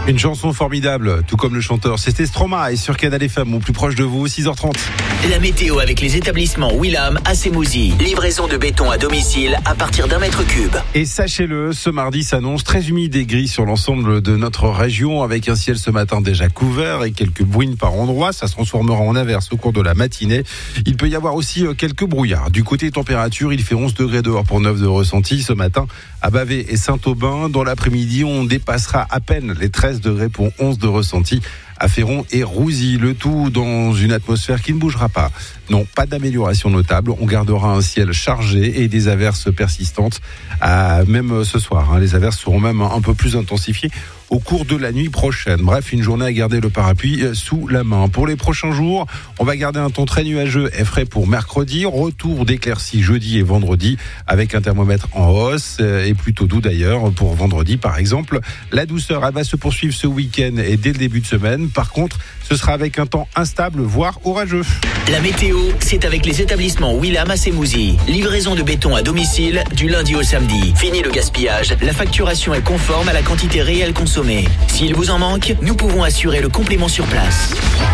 Une chanson formidable, tout comme le chanteur. C'était Stromae et sur Canal FM, au plus proche de vous, 6h30. La météo avec les établissements Willam à Sémouzy. Livraison de béton à domicile à partir d'1 mètre cube. Et sachez-le, ce mardi s'annonce très humide et gris sur l'ensemble de notre région, avec un ciel ce matin déjà couvert et quelques bouines par endroits. Ça se transformera en averse au cours de la matinée. Il peut y avoir aussi quelques brouillards. Du côté température, il fait 11 degrés dehors pour 9 de ressenti ce matin à Bavé et Saint-Aubin. Dans l'après-midi, on dépassera à peine les 13 degrés pour 11 de ressenti à Féron et Rouzy. Le tout dans une atmosphère qui ne bougera pas. Non, pas d'amélioration notable. On gardera un ciel chargé et des averses persistantes. Même ce soir, les averses seront même un peu plus intensifiées au cours de la nuit prochaine. Bref, une journée à garder le parapluie sous la main. Pour les prochains jours, on va garder un temps très nuageux et frais pour mercredi. Retour d'éclaircies jeudi et vendredi avec un thermomètre en hausse et plutôt doux d'ailleurs pour vendredi par exemple. La douceur, elle va se poursuivre ce week-end et dès le début de semaine. Par contre, ce sera avec un temps instable, voire orageux. La météo, c'est avec les établissements Willam à Sémouzy. Livraison de béton à domicile du lundi au samedi. Fini le gaspillage. La facturation est conforme à la quantité réelle consommée. S'il vous en manque, nous pouvons assurer le complément sur place.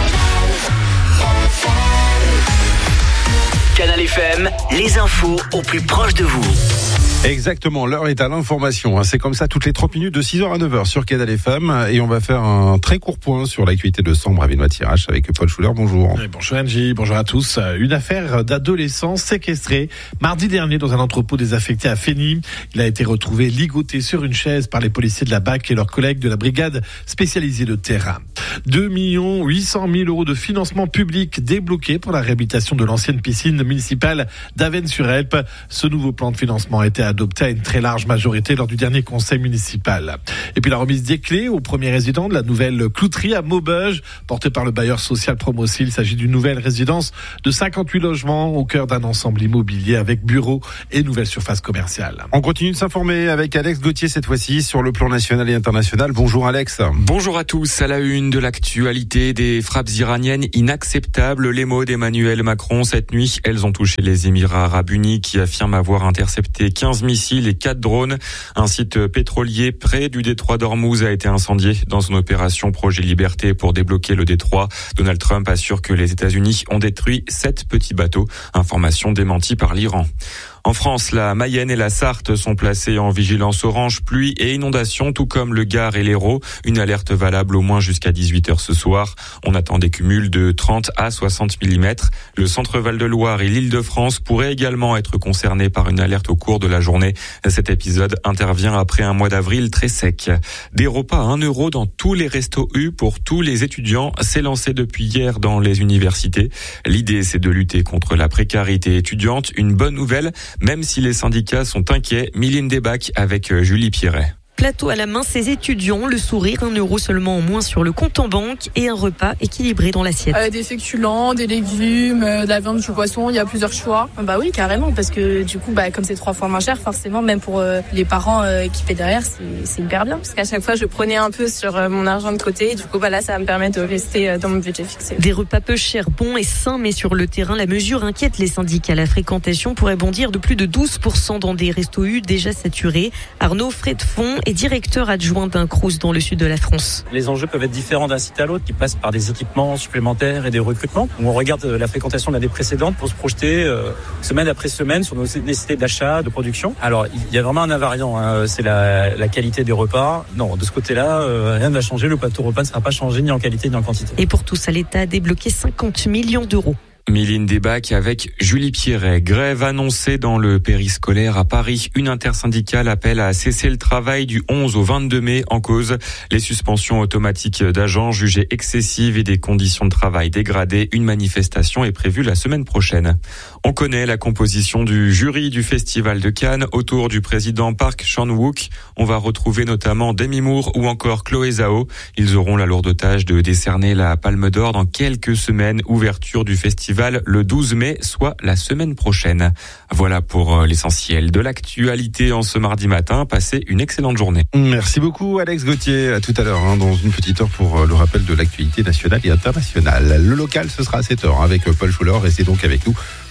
Canal FM, les infos au plus proche de vous. Exactement, l'heure est à l'information. C'est comme ça toutes les 30 minutes de 6h à 9h sur Canal FM. Et on va faire un très court point sur l'actualité de Sambre à Vinoy-Thiérache avec Paul Schuller. Bonjour. Bonjour Angie, bonjour à tous. Une affaire d'adolescent séquestré mardi dernier dans un entrepôt désaffecté à Fény. Il a été retrouvé ligoté sur une chaise par les policiers de la BAC et leurs collègues de la brigade spécialisée de terrain. 2 800 000 euros de financement public débloqués pour la réhabilitation de l'ancienne piscine municipale d'Avesnes-sur-Helpe. Ce nouveau plan de financement a été adopté à une très large majorité lors du dernier conseil municipal. Et puis la remise des clés au premier résident de la nouvelle clouterie à Maubeuge, portée par le bailleur social Promosil. Il s'agit d'une nouvelle résidence de 58 logements au cœur d'un ensemble immobilier avec bureaux et nouvelles surfaces commerciales. On continue de s'informer avec Alex Gauthier cette fois-ci sur le plan national et international. Bonjour Alex. Bonjour à tous. À la une de l'actualité, des frappes iraniennes inacceptables. Les mots d'Emmanuel Macron cette nuit, elles ont touché les Émirats arabes unis qui affirment avoir intercepté 15 missiles et 4 drones. Un site pétrolier près du détroit d'Ormuz a été incendié dans une opération Projet Liberté pour débloquer le détroit. Donald Trump assure que les États-Unis ont détruit 7 petits bateaux. Information démentie par l'Iran. En France, la Mayenne et la Sarthe sont placées en vigilance orange pluie et inondation, tout comme le Gard et l'Hérault. Une alerte valable au moins jusqu'à 18h ce soir. On attend des cumuls de 30 à 60 mm. Le centre Val-de-Loire et l'Île-de-France pourraient également être concernés par une alerte au cours de la journée. Cet épisode intervient après un mois d'avril très sec. Des repas à 1 euro dans tous les restos U pour tous les étudiants. C'est lancé depuis hier dans les universités. L'idée, c'est de lutter contre la précarité étudiante. Une bonne nouvelle, même si les syndicats sont inquiets. Mylène Debac avec Julie Pierret. Plateau à la main, ces étudiants, le sourire, 1 euro seulement en moins sur le compte en banque et un repas équilibré dans l'assiette. Des féculents, des légumes, de la viande, du poisson, il y a plusieurs choix. Bah oui, carrément, parce que du coup, comme c'est 3 fois moins cher, forcément, même pour les parents qui paient derrière, c'est hyper bien. Parce qu'à chaque fois, je prenais un peu sur mon argent de côté. Et du coup, là, ça va me permettre de rester dans mon budget fixé. Des repas peu chers, bons et sains, mais sur le terrain, la mesure inquiète les syndicats. La fréquentation pourrait bondir de plus de 12% dans des restos U déjà saturés. Arnaud Fredfond est directeur adjoint d'un Crous dans le sud de la France. Les enjeux peuvent être différents d'un site à l'autre, qui passent par des équipements supplémentaires et des recrutements. On regarde la fréquentation de l'année précédente pour se projeter semaine après semaine sur nos nécessités d'achat, de production. Alors, il y a vraiment un invariant, c'est la qualité des repas. Non, de ce côté-là, rien ne va changer. Le plateau repas ne sera pas changé ni en qualité ni en quantité. Et pour tout ça, l'État a débloqué 50 millions d'euros. Mylène Debac avec Julie Pierret. Grève annoncée dans le périscolaire à Paris. Une intersyndicale appelle à cesser le travail du 11 au 22 mai en cause les suspensions automatiques d'agents jugées excessives et des conditions de travail dégradées. Une manifestation est prévue la semaine prochaine. On connaît la composition du jury du Festival de Cannes autour du président Park Chan-wook. On va retrouver notamment Demi Moore ou encore Chloé Zhao. Ils auront la lourde tâche de décerner la Palme d'Or dans quelques semaines. Ouverture du festival le 12 mai, soit la semaine prochaine. Voilà pour l'essentiel de l'actualité en ce mardi matin. Passez une excellente journée. Merci beaucoup Alex Gauthier. À tout à l'heure, dans une petite heure pour le rappel de l'actualité nationale et internationale. Le local, ce sera à 7h avec Paul Schuller. Restez donc avec nous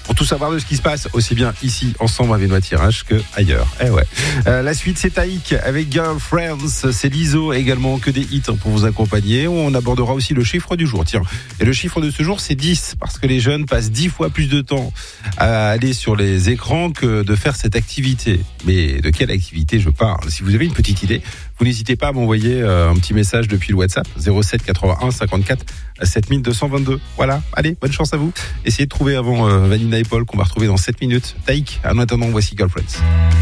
Pour tout savoir de ce qui se passe, aussi bien ici, ensemble avec Benoît Tirage, que ailleurs. La suite, c'est Taïk avec Girlfriends. C'est Lizzo également, que des hits pour vous accompagner. On abordera aussi le chiffre du jour. Tiens, et le chiffre de ce jour, c'est 10, parce que les jeunes passent 10 fois plus de temps à aller sur les écrans que de faire cette activité. Mais de quelle activité je parle? Si vous avez une petite idée, vous n'hésitez pas à m'envoyer un petit message depuis le WhatsApp 07 81 54 7222. Voilà, allez, bonne chance à vous. Essayez de trouver avant Vanina et Paul, qu'on va retrouver dans 7 minutes. Taïk, en attendant, voici Girlfriends.